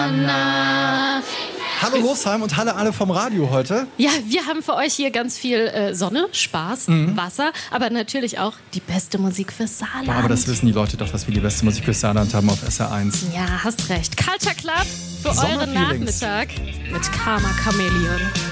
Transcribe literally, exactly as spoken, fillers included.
Na. Hallo Losheim und hallo alle vom Radio heute. Ja, wir haben für euch hier ganz viel äh, Sonne, Spaß, mhm. Wasser, aber natürlich auch die beste Musik fürs Saarland. Ja, aber das wissen die Leute doch, dass wir die beste Musik fürs Saarland haben auf S R eins. Ja, hast recht. Culture Club für euren Nachmittag mit Karma Chameleon.